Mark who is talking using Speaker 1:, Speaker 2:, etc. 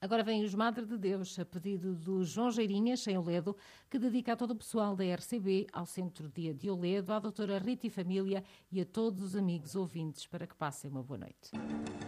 Speaker 1: Agora vem os Madre de Deus, a pedido do João Geirinhas, em Oledo, que dedica a todo o pessoal da RCB, ao Centro Dia de Oledo, à doutora Rita e família e a todos os amigos ouvintes para que passem uma boa noite.